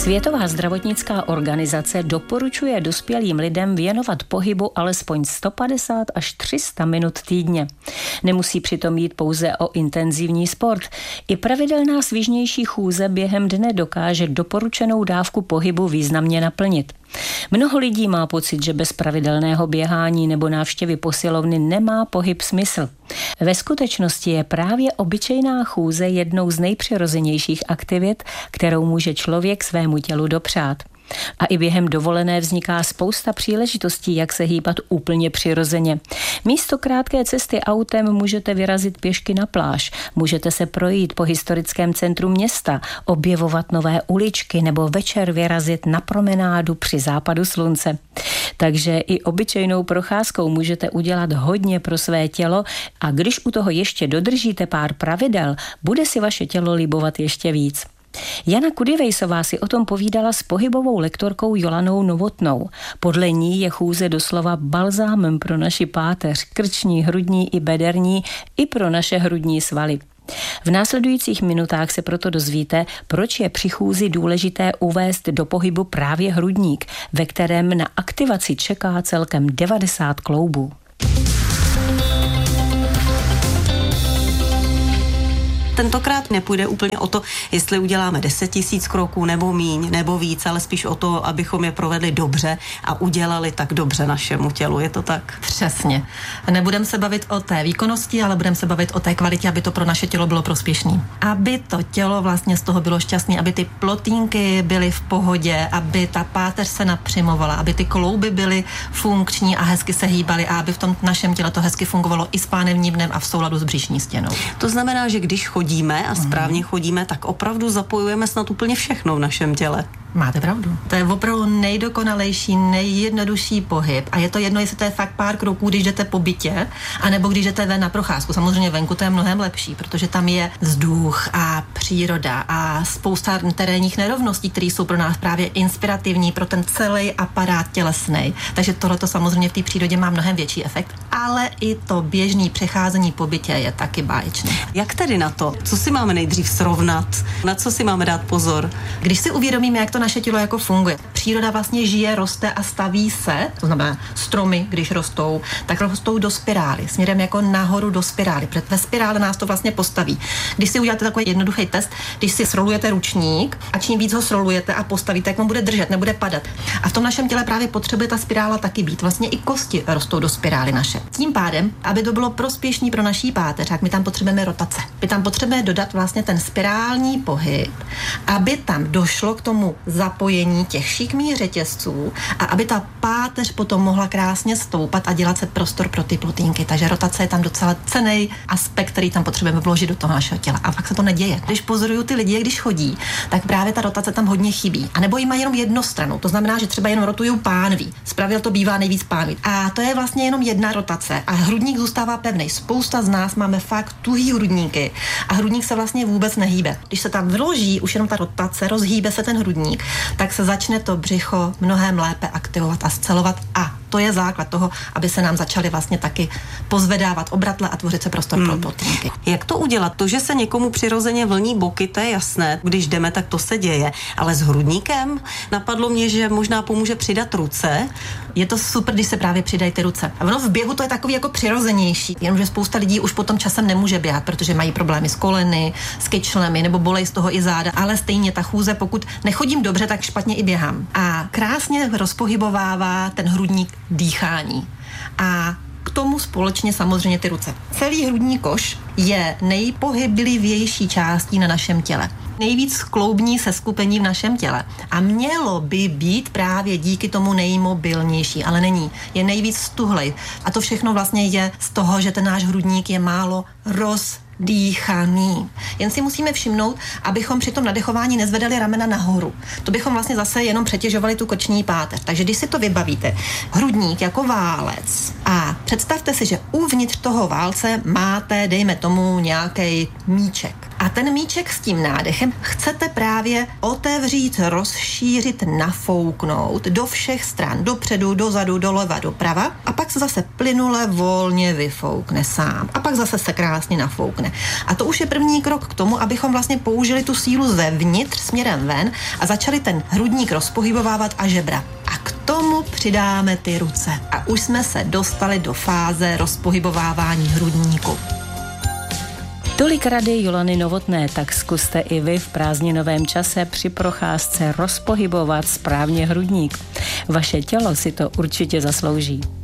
Světová zdravotnická organizace doporučuje dospělým lidem věnovat pohybu alespoň 150 až 300 minut týdně. Nemusí přitom jít pouze o intenzivní sport. I pravidelná svižnější chůze během dne dokáže doporučenou dávku pohybu významně naplnit. Mnoho lidí má pocit, že bez pravidelného běhání nebo návštěvy posilovny nemá pohyb smysl. Ve skutečnosti je právě obyčejná chůze jednou z nejpřirozenějších aktivit, kterou může člověk svému tělu dopřát. A i během dovolené vzniká spousta příležitostí, jak se hýbat úplně přirozeně. Místo krátké cesty autem můžete vyrazit pěšky na pláž, můžete se projít po historickém centru města, objevovat nové uličky nebo večer vyrazit na promenádu při západu slunce. Takže i obyčejnou procházkou můžete udělat hodně pro své tělo a když u toho ještě dodržíte pár pravidel, bude si vaše tělo libovat ještě víc. Jana Kudivejsová si o tom povídala s pohybovou lektorkou Jolanou Novotnou. Podle ní je chůze doslova balzámem pro naši páteř, krční, hrudní i bederní, i pro naše hrudní svaly. V následujících minutách se proto dozvíte, proč je při chůzi důležité uvést do pohybu právě hrudník, ve kterém na aktivaci čeká celkem 90 kloubů. Tentokrát nepůjde úplně o to, jestli uděláme 10 000 kroků nebo míň, nebo víc, ale spíš o to, abychom je provedli dobře a udělali tak dobře našemu tělu. Je to tak? Přesně. Nebudeme se bavit o té výkonnosti, ale budeme se bavit o té kvalitě, aby to pro naše tělo bylo prospěšné. Aby to tělo vlastně z toho bylo šťastné, aby ty plotínky byly v pohodě, aby ta páteř se napřimovala, aby ty klouby byly funkční a hezky se hýbaly a aby v tom našem těle to hezky fungovalo i s pánevním dnem a v souladu s břišní stěnou. To znamená, že když chodíme a správně chodíme, tak opravdu zapojujeme snad úplně všechno v našem těle. Máte pravdu. To je opravdu nejdokonalejší, nejjednodušší pohyb. A je to jedno, jestli to je fakt pár kroků, když jdete po bytě, anebo když jdete ven na procházku. Samozřejmě venku to je mnohem lepší, protože tam je vzduch a příroda a spousta terénních nerovností, které jsou pro nás právě inspirativní pro ten celý aparát tělesný. Takže tohle to samozřejmě v té přírodě má mnohem větší efekt, ale i to běžné přecházení po bytě je taky báječné. Jak tedy na to? Co si máme nejdřív srovnat? Na co si máme dát pozor? Když si uvědomíme, jak to naše tělo jako funguje. Příroda vlastně žije, roste a staví se, to znamená stromy, když rostou, tak rostou do spirály, směrem jako nahoru do spirály. Ve spirále nás to vlastně postaví. Když si uděláte takový jednoduchý test, když si srolujete ručník a čím víc ho srolujete a postavíte, jak on bude držet, nebude padat. A v tom našem těle právě potřebuje ta spirála taky být. Vlastně i kosti rostou do spirály naše. Tím pádem, aby to bylo prospěšný pro naší páteř, tak my tam potřebujeme rotace. My tam potřebujeme dodat vlastně ten spirální pohyb, aby tam došlo k tomu zapojení těch šikmých řetězců a aby ta páteř potom mohla krásně stoupat a dělat se prostor pro ty plotínky. Takže rotace je tam docela cenný aspekt, který tam potřebujeme vložit do toho našeho těla. A fakt se to neděje. Když pozoruju ty lidi, když chodí, tak právě ta rotace tam hodně chybí. A nebo jí mají jenom jednostrannou. To znamená, že třeba jenom rotují pánví. Zpravidel to bývá nejvíc pánví. A to je vlastně jenom jedna rotace a hrudník zůstává pevný. Spousta z nás máme fakt tuhý hrudníky a hrudník se vlastně vůbec nehýbe. Když se tam vloží už jenom ta rotace, rozhýbe se ten hrudník, tak se začne to břicho mnohem lépe aktivovat a scelovat a to je základ toho, aby se nám začaly vlastně taky pozvedávat obratle a tvořit se prostor pro plotínky. Jak to udělat? To, že se někomu přirozeně vlní boky, to je jasné. Když jdeme, tak to se děje. Ale s hrudníkem napadlo mě, že možná pomůže přidat ruce. Je to super, když se právě přidají ty ruce. A ono v běhu to je takový jako přirozenější. Jenomže spousta lidí už potom časem nemůže běhat, protože mají problémy s koleny, s kyčlemi nebo bolej z toho i záda. Ale stejně ta chůze, pokud nechodím dobře, tak špatně i běhám. A krásně rozpohybovává ten hrudník dýchání. A k tomu společně samozřejmě ty ruce. Celý hrudní koš je nejpohyblivější částí na našem těle. Nejvíc kloubní seskupení v našem těle. A mělo by být právě díky tomu nejmobilnější, ale není. Je nejvíc stuhlej. A to všechno vlastně je z toho, že ten náš hrudník je málo rozdýchaný. Jen si musíme všimnout, abychom při tom nadechování nezvedali ramena nahoru. To bychom vlastně zase jenom přetěžovali tu krční páteř. Takže když si to vybavíte, hrudník jako válec a představte si, že uvnitř toho válce máte, dejme tomu, nějaký míček. A ten míček s tím nádechem chcete právě otevřít, rozšířit, nafouknout do všech stran, dopředu, dozadu, doleva, doprava a pak se zase plynule volně vyfoukne sám. A pak zase se krásně nafoukne. A to už je první krok k tomu, abychom vlastně použili tu sílu zevnitř směrem ven a začali ten hrudník rozpohybovávat a žebra. A k tomu přidáme ty ruce. A už jsme se dostali do fáze rozpohybovávání hrudníku. Tolik rady Jolany Novotné, tak zkuste i vy v prázdninovém čase při procházce rozpohybovat správně hrudník. Vaše tělo si to určitě zaslouží.